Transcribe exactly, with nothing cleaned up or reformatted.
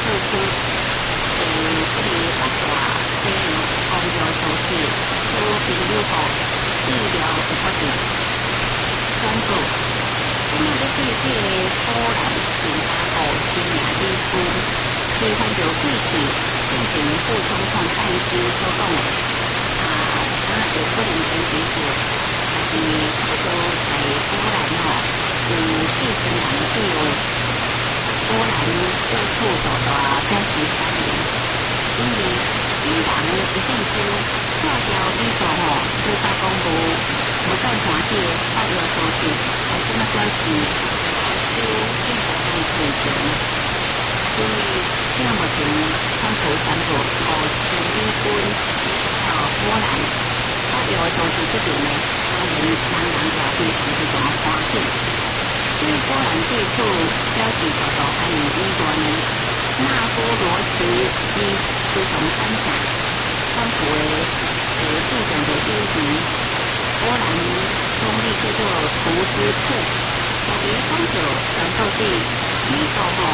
四区，诶，这里八大西洋工业都市，都评入户治疗有发展。宣布，今日要对这个波兰警察部新亚地区推翻着贵气进行副总统拜登所讲的，啊，他有可能跟结束，但是差不多在波兰吼有继承人的地位，波兰各处都大表示欢迎，因为伊人一进出看到美国吼司法公务无再欢喜的发药措施，还怎么表示欧洲应该来推进？所以现在目前川普宣布五千美军到波兰发药的措施这边呢，当然人人也非常非常的欢喜。对波兰地处表示受到欢迎以外呢，纳夫罗茨基非常感谢川普的诶助选的支持。波兰总理叫做图斯克，特别讲到宣布对美国吼